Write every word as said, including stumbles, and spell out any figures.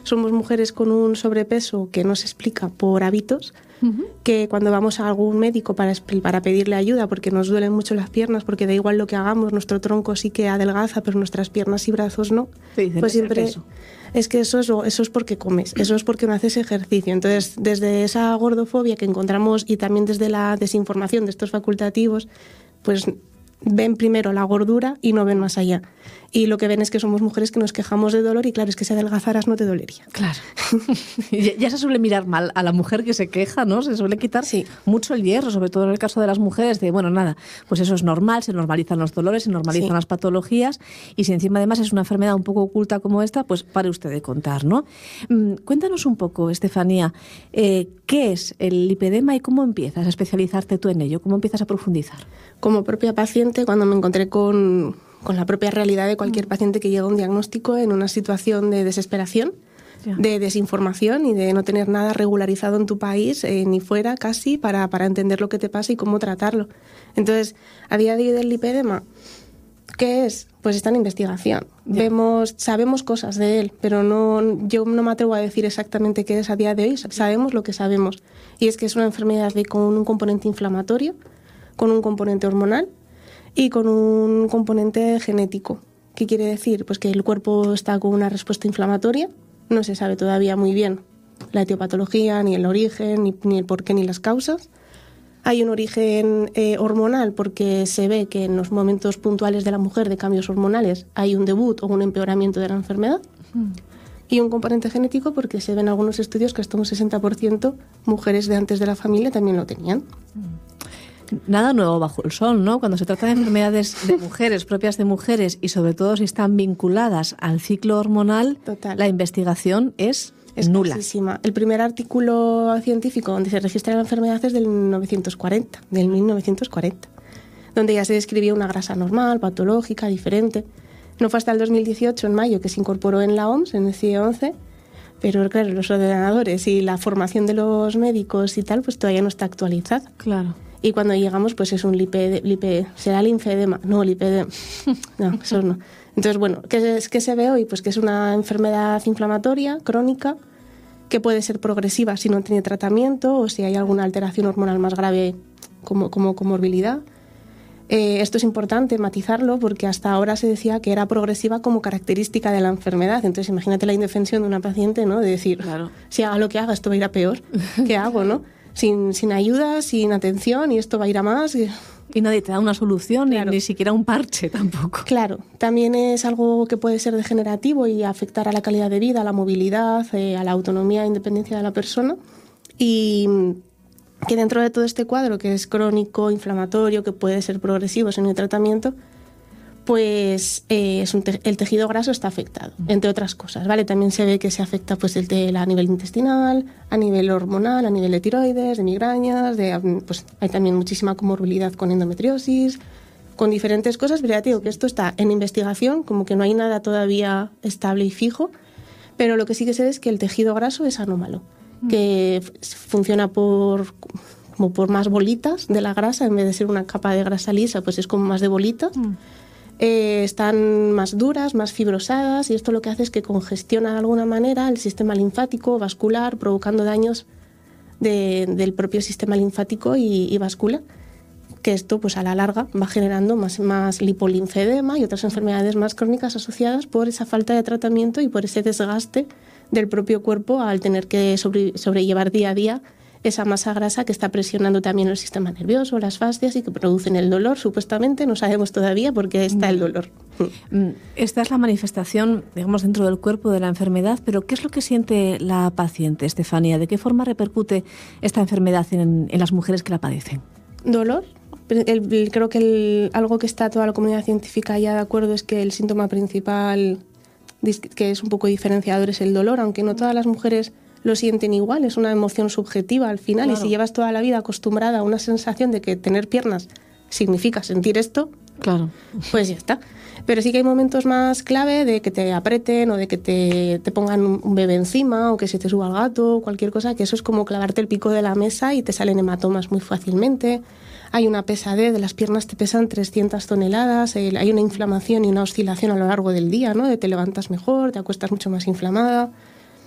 somos mujeres con un sobrepeso que no se explica por hábitos, uh-huh. que cuando vamos a algún médico para, para pedirle ayuda porque nos duelen mucho las piernas, porque da igual lo que hagamos, nuestro tronco sí que adelgaza, pero nuestras piernas y brazos no, sí, pues siempre eso. es que eso es, eso es porque comes, eso es porque no haces ejercicio. Entonces, desde esa gordofobia que encontramos y también desde la desinformación de estos facultativos, pues ven primero la gordura y no ven más allá. Y lo que ven es que somos mujeres que nos quejamos de dolor y claro, es que si adelgazaras no te dolería. Claro. Ya se suele mirar mal a la mujer que se queja, ¿no? Se suele quitar sí. mucho el hierro, sobre todo en el caso de las mujeres, de, bueno, nada, pues eso es normal, se normalizan los dolores, se normalizan sí. las patologías y si encima además es una enfermedad un poco oculta como esta, pues pare usted de contar, ¿no? Mm, cuéntanos un poco, Estefanía, eh, ¿qué es el lipedema y cómo empiezas a especializarte tú en ello? ¿Cómo empiezas a profundizar? Como propia paciente, cuando me encontré con... con la propia realidad de cualquier paciente que llega a un diagnóstico en una situación de desesperación, yeah. de desinformación y de no tener nada regularizado en tu país, eh, ni fuera casi, para, para entender lo que te pasa y cómo tratarlo. Entonces, a día de hoy del lipedema, ¿qué es? Pues está en investigación. Yeah. Vemos, sabemos cosas de él, pero no, yo no me atrevo a decir exactamente qué es a día de hoy. Sabemos lo que sabemos. Y es que es una enfermedad de, con un componente inflamatorio, con un componente hormonal, y con un componente genético. ¿Qué quiere decir? Pues que el cuerpo está con una respuesta inflamatoria, no se sabe todavía muy bien la etiopatología, ni el origen, ni, ni el porqué, ni las causas. Hay un origen eh, hormonal porque se ve que en los momentos puntuales de la mujer de cambios hormonales hay un debut o un empeoramiento de la enfermedad. Mm. Y un componente genético porque se ven algunos estudios que hasta un sesenta por ciento mujeres de antes de la familia también lo tenían. Mm. Nada nuevo bajo el sol, ¿no? Cuando se trata de enfermedades de mujeres, propias de mujeres, y sobre todo si están vinculadas al ciclo hormonal, Total. La investigación es, es nula. Escasísima. El primer artículo científico donde se registra la enfermedad es del mil novecientos cuarenta, del mil novecientos cuarenta, donde ya se describía una grasa normal, patológica, diferente. No fue hasta el dos mil dieciocho, en mayo, que se incorporó en la O M S, en el C I E once, pero claro, los ordenadores y la formación de los médicos y tal, pues todavía no está actualizada. Claro. Y cuando llegamos, pues es un lipe, lipe será linfedema, no lipedema. No, eso no. Entonces, bueno, ¿qué, es, ¿qué se ve hoy? Pues que es una enfermedad inflamatoria, crónica, que puede ser progresiva si no tiene tratamiento o si hay alguna alteración hormonal más grave como, como comorbilidad. Eh, esto es importante matizarlo porque hasta ahora se decía que era progresiva como característica de la enfermedad. Entonces, imagínate la indefensión de una paciente, ¿no? De decir, claro, si haga lo que haga, esto va a ir a peor. ¿Qué hago, no? Sin, sin ayuda, sin atención, y esto va a ir a más. Y, y nadie te da una solución, claro. ni, ni siquiera un parche tampoco. Claro, también es algo que puede ser degenerativo y afectar a la calidad de vida, a la movilidad, eh, a la autonomía e independencia de la persona. Y que dentro de todo este cuadro, que es crónico, inflamatorio, que puede ser progresivo sin el tratamiento, pues eh, es un te- el tejido graso está afectado, entre otras cosas, ¿vale? También se ve que se afecta pues el te- a nivel intestinal, a nivel hormonal, a nivel de tiroides, de migrañas, de, pues hay también muchísima comorbilidad con endometriosis, con diferentes cosas, pero ya te digo que esto está en investigación, como que no hay nada todavía estable y fijo, pero lo que sí que se ve es que el tejido graso es anómalo, mm. que f- funciona por... como por más bolitas de la grasa, en vez de ser una capa de grasa lisa, pues es como más de bolitas. Mm. Eh, están más duras, más fibrosadas, y esto lo que hace es que congestiona de alguna manera el sistema linfático, vascular, provocando daños de, del propio sistema linfático y, y vascular, que esto pues a la larga va generando más, más lipolinfedema y otras enfermedades más crónicas asociadas por esa falta de tratamiento y por ese desgaste del propio cuerpo al tener que sobre, sobrellevar día a día esa masa grasa que está presionando también el sistema nervioso, las fascias, y que producen el dolor, supuestamente. No sabemos todavía por qué está el dolor. Esta es la manifestación, digamos, dentro del cuerpo de la enfermedad, pero ¿qué es lo que siente la paciente, Estefanía? ¿De qué forma repercute esta enfermedad en, en las mujeres que la padecen? Dolor. El, el, creo que el, algo que está toda la comunidad científica ya de acuerdo es que el síntoma principal, que es un poco diferenciador, es el dolor, aunque no todas las mujeres lo sienten igual, es una emoción subjetiva al final. Claro. Y si llevas toda la vida acostumbrada a una sensación de que tener piernas significa sentir esto, claro, pues ya está. Pero sí que hay momentos más clave de que te aprieten o de que te, te pongan un bebé encima o que se te suba el gato o cualquier cosa, que eso es como clavarte el pico de la mesa y te salen hematomas muy fácilmente. Hay una pesadez, las piernas te pesan trescientas toneladas, hay una inflamación y una oscilación a lo largo del día, ¿no? De te levantas mejor, te acuestas mucho más inflamada.